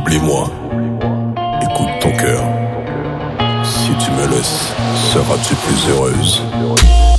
Oublie-moi, écoute ton cœur. Si tu me laisses, seras-tu plus heureuse?